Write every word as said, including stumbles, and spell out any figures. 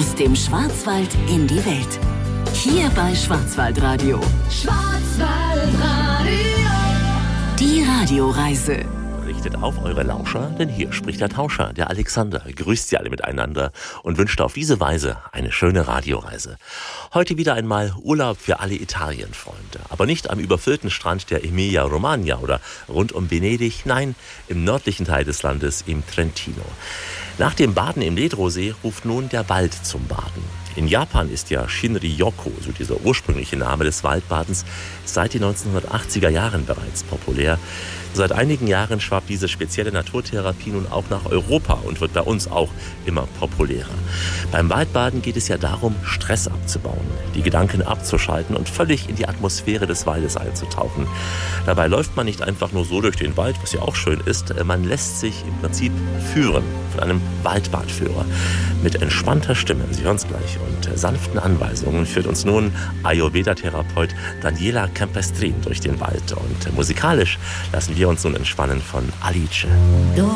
Aus dem Schwarzwald in die Welt. Hier bei Schwarzwaldradio. Schwarzwaldradio. Die Radioreise. Richtet auf eure Lauscher, denn hier spricht der Tauscher, der Alexander, grüßt sie alle miteinander und wünscht auf diese Weise eine schöne Radioreise. Heute wieder einmal Urlaub für alle Italienfreunde, aber nicht am überfüllten Strand der Emilia-Romagna oder rund um Venedig, nein, im nördlichen Teil des Landes, im Trentino. Nach dem Baden im Ledrosee ruft nun der Wald zum Baden. In Japan ist ja Shinrin-yoku, so dieser ursprüngliche Name des Waldbadens, seit den neunzehnhundertachtziger Jahren bereits populär. Seit einigen Jahren schwappt diese spezielle Naturtherapie nun auch nach Europa und wird bei uns auch immer populärer. Beim Waldbaden geht es ja darum, Stress abzubauen, die Gedanken abzuschalten und völlig in die Atmosphäre des Waldes einzutauchen. Dabei läuft man nicht einfach nur so durch den Wald, was ja auch schön ist, man lässt sich im Prinzip führen von einem Waldbadführer. Mit entspannter Stimme, Sie hören es gleich, und sanften Anweisungen führt uns nun Ayurveda-Therapeut Daniela Campestrin durch den Wald. Und musikalisch lassen wir uns nun entspannen von Alice.